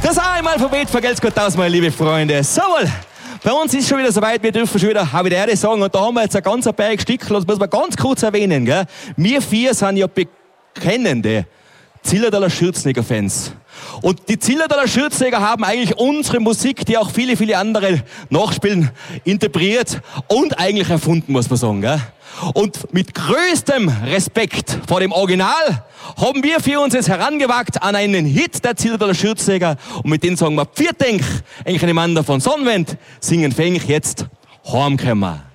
Das A-Alphabet vergelt's Gott aus, meine liebe Freunde. So, bei uns ist schon wieder soweit, wir dürfen schon wieder Havidere sagen. Und da haben wir jetzt ein ganz Berg Stickel, das muss man ganz kurz erwähnen. Gell? Wir vier sind ja bekennende Zillertaler Schürzenegger-Fans. Und die Zillertaler Schürzenegger haben eigentlich unsere Musik, die auch viele, viele andere nachspielen, interpretiert und eigentlich erfunden, muss man sagen. Gell? Und mit größtem Respekt vor dem Original haben wir für uns jetzt herangewagt an einen Hit der Zillertaler Schürzenegger. Und mit denen sagen wir, Pfirdenk, eigentlich eine Mann von Sonnenwend, singen fäng jetzt Heimkommen.